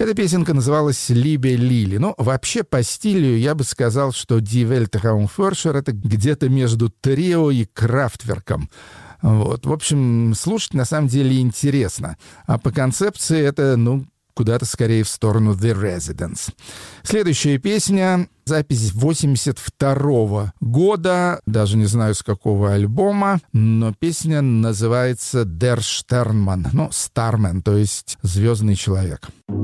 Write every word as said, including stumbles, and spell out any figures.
Эта песенка называлась «Либе Лили». Ну, вообще, по стилю я бы сказал, что «Die Welt Raumforscher» — это где-то между трио и Крафтверком. Вот. В общем, слушать на самом деле интересно. А по концепции это, ну, куда-то скорее в сторону The Residents. Следующая песня, запись восемьдесят второго года, даже не знаю, с какого альбома, но песня называется Der Sternmann, ну, Starman, то есть «Звездный человек».